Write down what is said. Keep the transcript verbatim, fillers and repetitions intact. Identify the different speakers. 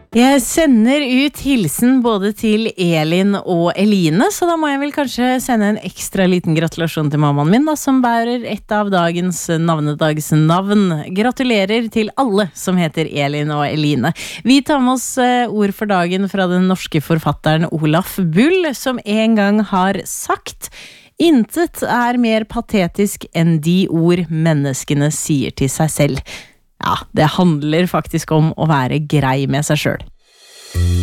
Speaker 1: Jeg sender ut hilsen både til Elin og Eline, så da må jeg vel kanskje sende en ekstra liten gratulasjon til mammaen min, da, som bærer et av dagens navnedagsnavn. Gratulerer til alle som heter Elin og Eline. Vi tar med oss ord for dagen fra den norske forfatteren Olaf Bull, som en gang har sagt: intet er mer patetisk enn de ord menneskene sier til seg selv. Ja, det handler faktisk om å være grei med seg selv.